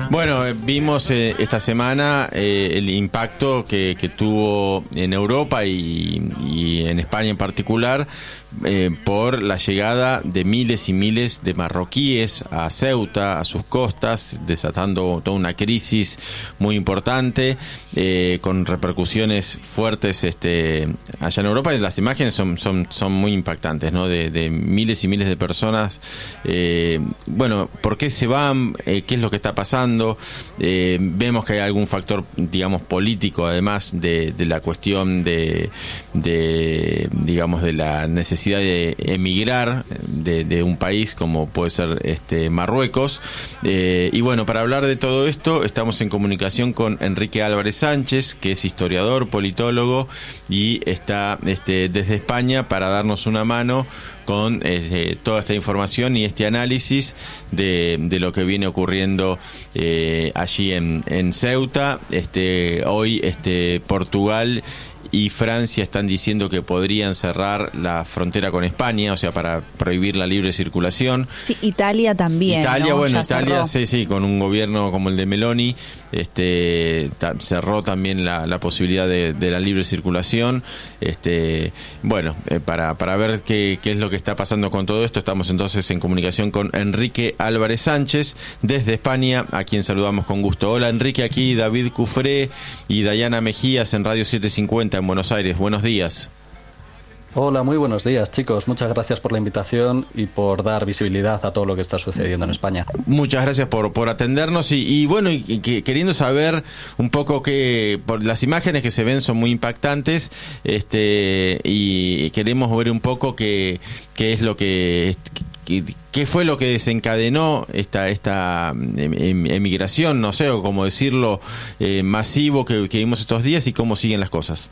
Bueno, vimos esta semana el impacto que tuvo en Europa y en España en particular por la llegada de miles y miles de marroquíes a Ceuta, a sus costas, desatando toda una crisis muy importante, con repercusiones fuertes allá en Europa. Las imágenes son muy impactantes, ¿no? De miles y miles de personas. Bueno, ¿por qué se van? ¿Qué es lo que está pasando? Vemos que hay algún factor, digamos, político, además de la cuestión de la necesidad de emigrar de un país como puede ser Marruecos. Y bueno, para hablar de todo esto estamos en comunicación con Enrique Álvarez Sánchez, que es historiador, politólogo, y está desde España para darnos una mano con toda esta información y este análisis de lo que viene ocurriendo allí en Ceuta. Hoy Portugal y Francia están diciendo que podrían cerrar la frontera con España, o sea, para prohibir la libre circulación. Sí, Italia también, Italia, ¿no? bueno, Ya Italia, cerró. sí, con un gobierno como el de Meloni, cerró también la posibilidad de la libre circulación. Bueno, para ver qué es lo que está pasando con todo esto, estamos entonces en comunicación con Enrique Álvarez Sánchez desde España, a quien saludamos con gusto. Hola Enrique, aquí David Cufré y Dayana Mejías en Radio 750 en Buenos Aires. Buenos días. Hola, muy buenos días, chicos. Muchas gracias por la invitación y por dar visibilidad a todo lo que está sucediendo en España. Muchas gracias por atendernos y bueno, queriendo saber un poco por las imágenes que se ven son muy impactantes, y queremos ver un poco qué es lo que ¿qué fue lo que desencadenó esta emigración, no sé, o cómo decirlo, masivo que vimos estos días, y cómo siguen las cosas?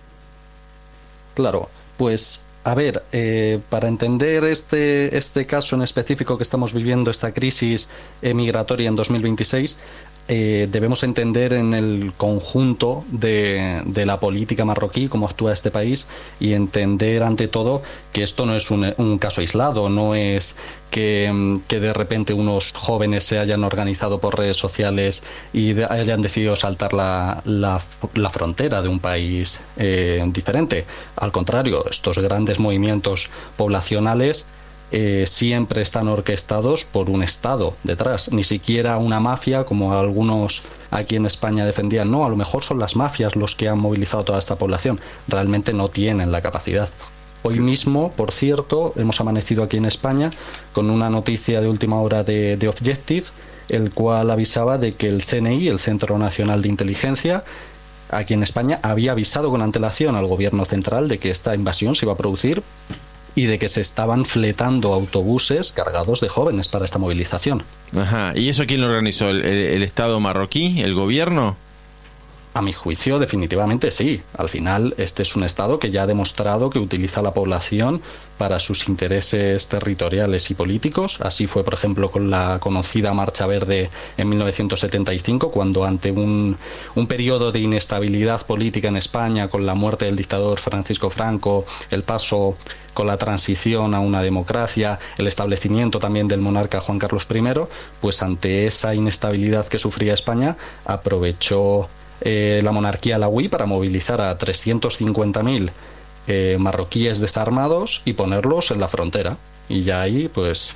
Claro, pues a ver, para entender este caso en específico que estamos viviendo, esta crisis migratoria en 2026, debemos entender en el conjunto de la política marroquí, cómo actúa este país, y entender ante todo que esto no es un caso aislado, no es que de repente unos jóvenes se hayan organizado por redes sociales y hayan decidido saltar la frontera de un país diferente. Al contrario, estos grandes movimientos poblacionales siempre están orquestados por un Estado detrás, ni siquiera una mafia como algunos aquí en España defendían. No, a lo mejor son las mafias los que han movilizado toda esta población. Realmente no tienen la capacidad. Hoy mismo, por cierto, hemos amanecido aquí en España con una noticia de última hora de Objective, el cual avisaba de que el CNI, el Centro Nacional de Inteligencia, aquí en España había avisado con antelación al gobierno central de que esta invasión se iba a producir y de que se estaban fletando autobuses cargados de jóvenes para esta movilización. Ajá. ¿Y eso quién lo organizó? ¿El Estado marroquí? ¿El gobierno? A mi juicio, definitivamente sí. Al final, este es un Estado que ya ha demostrado que utiliza la población para sus intereses territoriales y políticos. Así fue, por ejemplo, con la conocida Marcha Verde en 1975, cuando ante un periodo de inestabilidad política en España, con la muerte del dictador Francisco Franco, el paso con la transición a una democracia, el establecimiento también del monarca Juan Carlos I, pues ante esa inestabilidad que sufría España, aprovechó la monarquía alauí para movilizar a 350.000 marroquíes desarmados y ponerlos en la frontera. Y ya ahí, pues,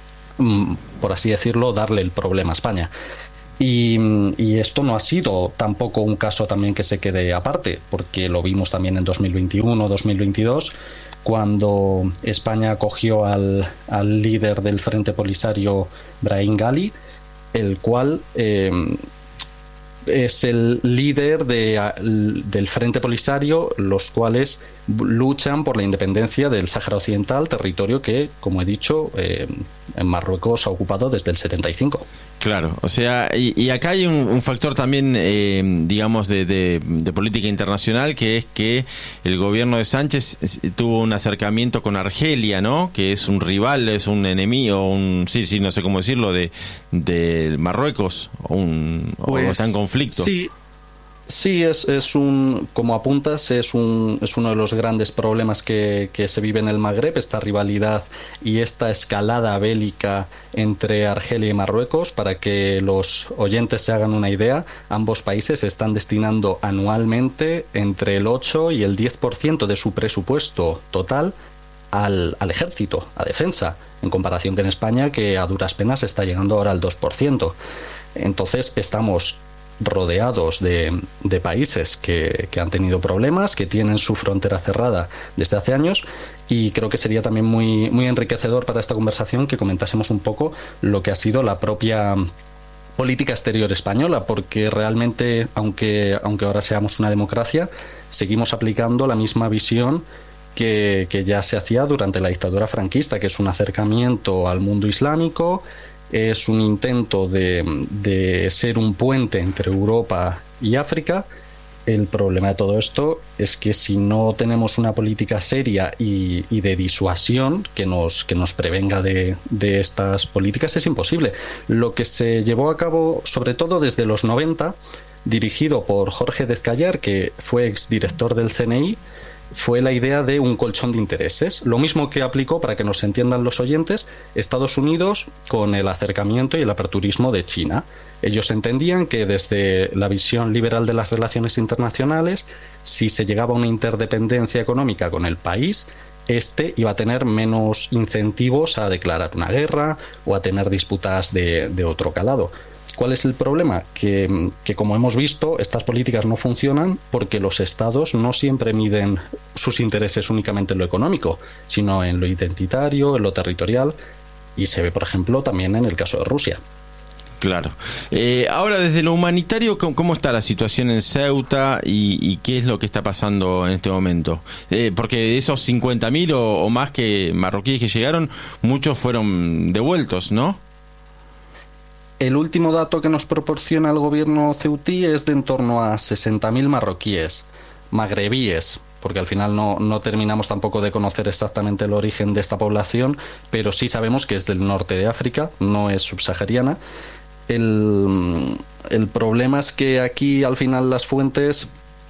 por así decirlo, darle el problema a España. Y esto no ha sido tampoco un caso también que se quede aparte, porque lo vimos también en 2021, 2022, cuando España acogió al líder del Frente Polisario, Brahim Ghali, el cual es el líder del Frente Polisario, los cuales luchan por la independencia del Sáhara Occidental, territorio que, como he dicho, en Marruecos ha ocupado desde el 75. Claro, o sea, y acá hay un factor también, digamos, de política internacional, que es que el gobierno de Sánchez tuvo un acercamiento con Argelia, ¿no? Que es un rival, es un enemigo, sí, no sé cómo decirlo, de Marruecos, o está en conflicto. Sí. Sí, como apuntas, es uno de los grandes problemas que se vive en el Magreb, esta rivalidad y esta escalada bélica entre Argelia y Marruecos. Para que los oyentes se hagan una idea, ambos países están destinando anualmente entre el 8 y el 10% de su presupuesto total al ejército, a defensa, en comparación con España, que a duras penas está llegando ahora al 2%. Entonces estamos rodeados de países que han tenido problemas, que tienen su frontera cerrada desde hace años, y creo que sería también muy enriquecedor para esta conversación que comentásemos un poco lo que ha sido la propia política exterior española, porque realmente, aunque ahora seamos una democracia, seguimos aplicando la misma visión que ya se hacía durante la dictadura franquista, que es un acercamiento al mundo islámico, es un intento de ser un puente entre Europa y África. El problema de todo esto es que si no tenemos una política seria y de disuasión que nos prevenga de estas políticas, es imposible. Lo que se llevó a cabo, sobre todo desde los 90, dirigido por Jorge Dezcayar, que fue exdirector del CNI, fue la idea de un colchón de intereses. Lo mismo que aplicó, para que nos entiendan los oyentes, Estados Unidos con el acercamiento y el aperturismo de China. Ellos entendían que desde la visión liberal de las relaciones internacionales, si se llegaba a una interdependencia económica con el país, este iba a tener menos incentivos a declarar una guerra o a tener disputas de otro calado. ¿Cuál es el problema? Que como hemos visto, estas políticas no funcionan porque los estados no siempre miden sus intereses únicamente en lo económico, sino en lo identitario, en lo territorial, y se ve, por ejemplo, también en el caso de Rusia. Claro. Ahora, desde lo humanitario, ¿cómo está la situación en Ceuta y qué es lo que está pasando en este momento? Porque de esos 50.000 o más que marroquíes que llegaron, muchos fueron devueltos, ¿no? El último dato que nos proporciona el gobierno ceutí es de en torno a 60.000 marroquíes, magrebíes, porque al final no terminamos tampoco de conocer exactamente el origen de esta población, pero sí sabemos que es del norte de África, no es subsahariana. El problema es que aquí al final las fuentes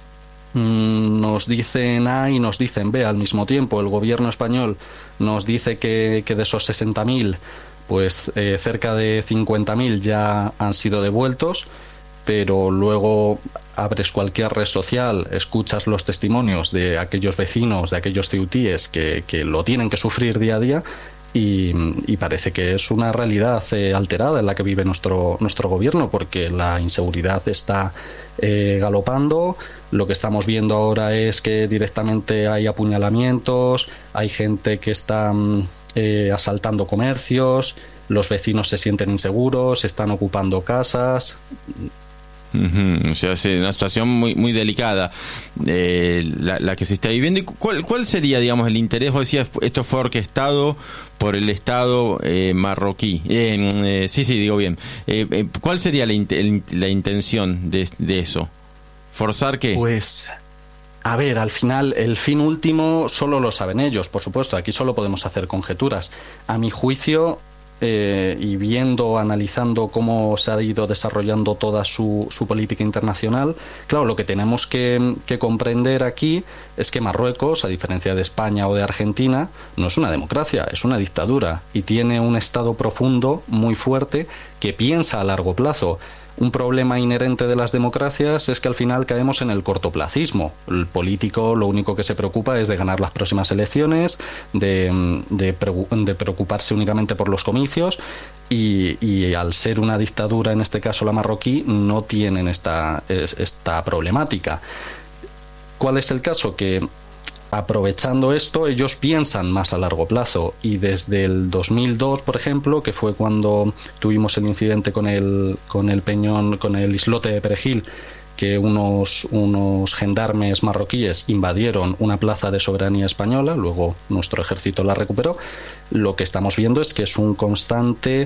nos dicen A y nos dicen B al mismo tiempo. El gobierno español nos dice que de esos 60.000, pues cerca de 50.000 ya han sido devueltos, pero luego abres cualquier red social, escuchas los testimonios de aquellos vecinos, de aquellos ceutíes que lo tienen que sufrir día a día, y parece que es una realidad alterada en la que vive nuestro gobierno, porque la inseguridad está galopando. Lo que estamos viendo ahora es que directamente hay apuñalamientos, hay gente que está asaltando comercios, los vecinos se sienten inseguros, están ocupando casas. O sea, es una situación muy delicada la que se está viviendo. ¿Y cuál sería, digamos, el interés? Vos decías, esto fue orquestado por el Estado marroquí. Sí, digo bien. ¿Cuál sería la intención de eso? ¿Forzar qué? Pues, a ver, al final, el fin último solo lo saben ellos, por supuesto. Aquí solo podemos hacer conjeturas. A mi juicio, y analizando cómo se ha ido desarrollando toda su política internacional, claro, lo que tenemos que comprender aquí es que Marruecos, a diferencia de España o de Argentina, no es una democracia, es una dictadura, y tiene un Estado profundo, muy fuerte, que piensa a largo plazo. Un problema inherente de las democracias es que al final caemos en el cortoplacismo. El político lo único que se preocupa es de ganar las próximas elecciones, de preocuparse únicamente por los comicios, y al ser una dictadura, en este caso la marroquí, no tienen esta problemática. ¿Cuál es el caso? Que aprovechando esto, ellos piensan más a largo plazo, y desde el 2002, por ejemplo, que fue cuando tuvimos el incidente con el peñón, con el islote de Perejil, que unos gendarmes marroquíes invadieron una plaza de soberanía española, luego nuestro ejército la recuperó. Lo que estamos viendo es que es una constante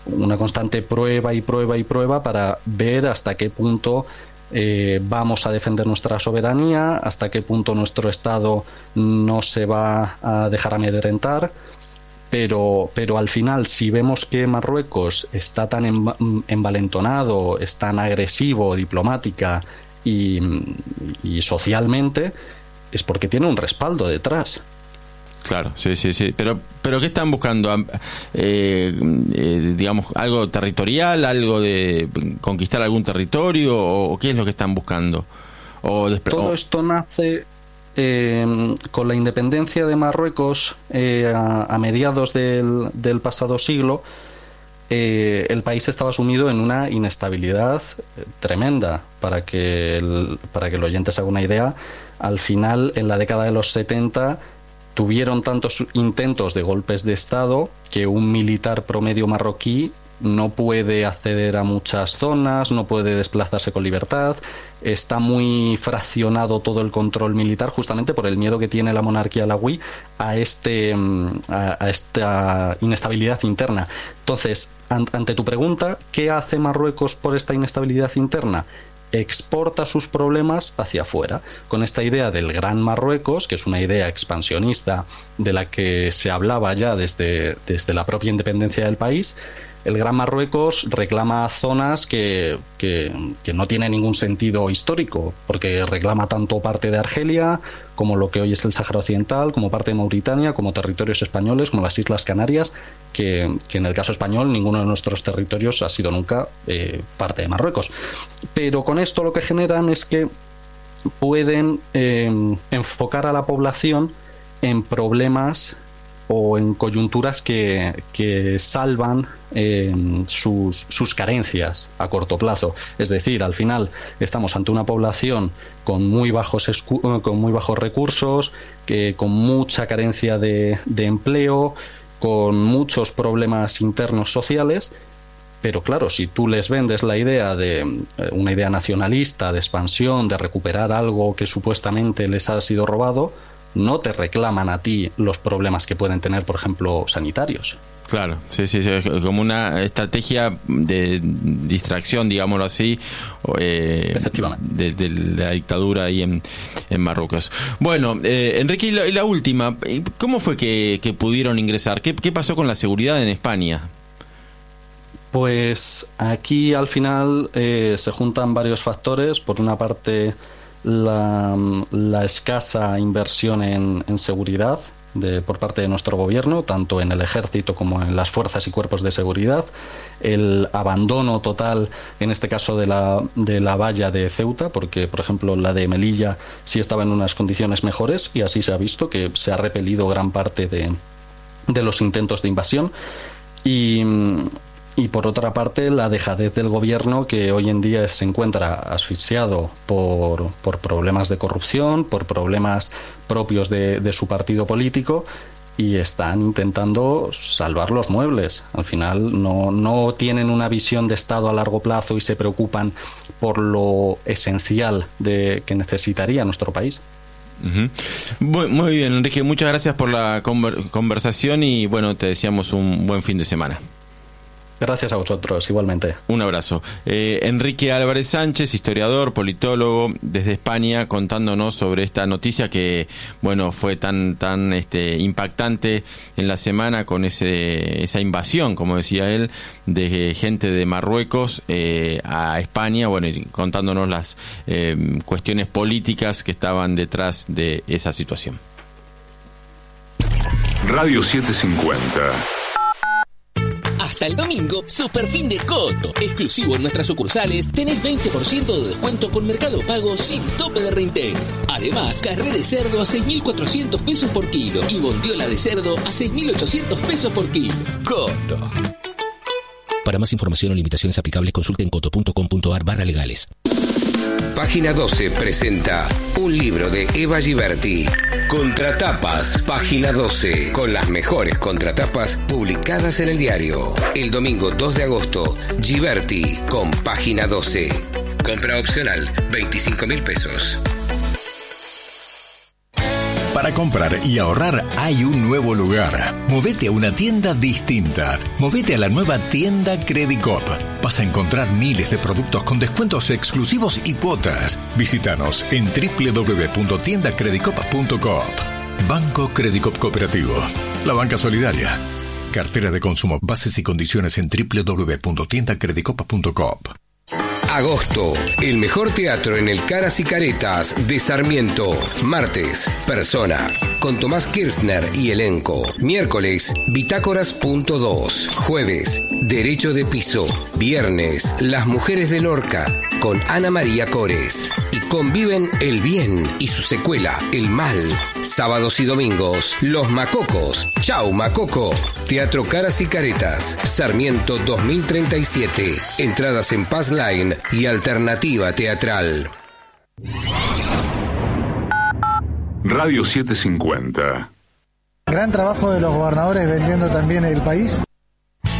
prueba y prueba y prueba para ver hasta qué punto vamos a defender nuestra soberanía, hasta qué punto nuestro Estado no se va a dejar amedrentar. Pero al final, si vemos que Marruecos está tan envalentonado, es tan agresivo diplomática y socialmente, es porque tiene un respaldo detrás. Claro, sí. Pero ¿qué están buscando? Digamos, algo territorial, algo de conquistar algún territorio, o qué es lo que están buscando? Todo esto nace con la independencia de Marruecos a mediados del pasado siglo. El país estaba sumido en una inestabilidad tremenda. Para que el oyente se haga una idea, al final, en la década de los 70, tuvieron tantos intentos de golpes de Estado que un militar promedio marroquí no puede acceder a muchas zonas, no puede desplazarse con libertad. Está muy fraccionado todo el control militar, justamente por el miedo que tiene la monarquía alawí a esta inestabilidad interna. Entonces, ante tu pregunta, ¿qué hace Marruecos por esta inestabilidad interna? Exporta sus problemas hacia afuera, con esta idea del Gran Marruecos, que es una idea expansionista de la que se hablaba ya desde la propia independencia del país. El Gran Marruecos reclama zonas que no tienen ningún sentido histórico, porque reclama tanto parte de Argelia como lo que hoy es el Sáhara Occidental, como parte de Mauritania, como territorios españoles, como las Islas Canarias, que en el caso español ninguno de nuestros territorios ha sido nunca parte de Marruecos. Pero con esto lo que generan es que pueden enfocar a la población en problemas o en coyunturas que salvan sus carencias a corto plazo. Es decir, al final estamos ante una población con muy bajos recursos, con mucha carencia de empleo, con muchos problemas internos sociales. Pero claro, si tú les vendes la idea de una idea nacionalista, de expansión, de recuperar algo que supuestamente les ha sido robado, no te reclaman a ti los problemas que pueden tener, por ejemplo, sanitarios. Claro, sí, como una estrategia de distracción, digámoslo así, efectivamente, de la dictadura ahí en Marruecos. Bueno, Enrique, y la última, ¿cómo fue que pudieron ingresar? ¿Qué pasó con la seguridad en España? Pues aquí al final se juntan varios factores. Por una parte, la escasa inversión en seguridad por parte de nuestro gobierno, tanto en el ejército como en las fuerzas y cuerpos de seguridad, el abandono total, en este caso de la valla de Ceuta, porque por ejemplo la de Melilla sí estaba en unas condiciones mejores, y así se ha visto que se ha repelido gran parte de los intentos de invasión. Y por otra parte, la dejadez del gobierno, que hoy en día se encuentra asfixiado por problemas de corrupción, por problemas propios de su partido político, y están intentando salvar los muebles. Al final no tienen una visión de Estado a largo plazo y se preocupan por lo esencial que necesitaría nuestro país. Muy bien, Enrique, muchas gracias por la conversación y bueno, te deseamos un buen fin de semana. Gracias a vosotros, igualmente. Un abrazo. Enrique Álvarez Sánchez, historiador, politólogo, desde España, contándonos sobre esta noticia que, bueno, fue tan impactante en la semana con esa invasión, como decía él, de gente de Marruecos a España, bueno, y contándonos las cuestiones políticas que estaban detrás de esa situación. Radio 750. Hasta el domingo, super fin de Coto. Exclusivo en nuestras sucursales, tenés 20% de descuento con Mercado Pago sin tope de reintegro. Además, carré de cerdo a 6.400 pesos por kilo y bondiola de cerdo a 6.800 pesos por kilo. Coto. Para más información o limitaciones aplicables, consulten coto.com.ar/legales. Página 12 presenta un libro de Eva Giberti. Contratapas, Página 12, con las mejores contratapas publicadas en el diario. El domingo 2 de agosto, Giberti con Página 12. Compra opcional, 25.000 pesos. Para comprar y ahorrar hay un nuevo lugar. Movete a una tienda distinta. Movete a la nueva tienda Credicop. Vas a encontrar miles de productos con descuentos exclusivos y cuotas. Visítanos en www.tiendacredicop.coop. Banco Credicop Cooperativo. La banca solidaria. Cartera de consumo. Bases y condiciones en www.tiendacredicop.coop. Agosto, el mejor teatro en el Caras y Caretas de Sarmiento. Martes, Persona, con Tomás Kirchner y elenco. Miércoles, Bitácoras.2. Jueves, Derecho de Piso. Viernes, Las Mujeres de Lorca, con Ana María Cores. Y conviven el bien y su secuela, el mal. Sábados y domingos, Los Macocos. Chau, Macoco. Teatro Caras y Caretas, Sarmiento 2037. Entradas en Pass Line y Alternativa Teatral. Radio 750. Gran trabajo de los gobernadores vendiendo también el país.